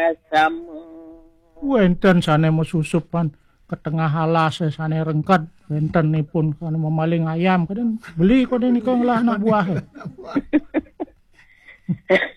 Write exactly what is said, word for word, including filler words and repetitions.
biasamu. Wenten sane mesusupan ke tengah halas sane rengkat wenten nipun kana memaling ayam kadang beli kode nika ngolah anak buah.